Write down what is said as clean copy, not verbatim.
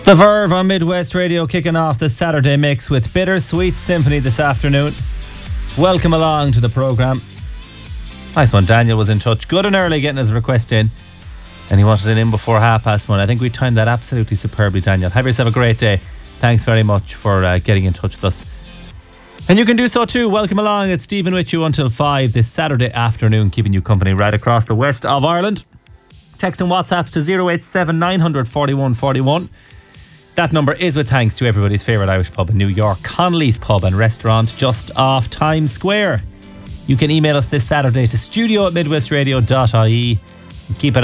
The Verve on Midwest Radio kicking off the Saturday mix with Bittersweet Symphony this afternoon. Welcome along to the programme. Nice one, Daniel was in touch good and early getting his request in, and he wanted it in before 1:30. I think we timed that absolutely superbly, Daniel. Have yourself a great day. Thanks very much for getting in touch with us. And you can do so too. Welcome along. It's Stephen with you until 5 this Saturday afternoon, keeping you company right across the west of Ireland. Text and WhatsApps to 087 900 4141. That number is with thanks to everybody's favourite Irish pub in New York, Connolly's Pub and Restaurant, just off Times Square. You can email us this Saturday to studio@midwestradio.ie. Keep an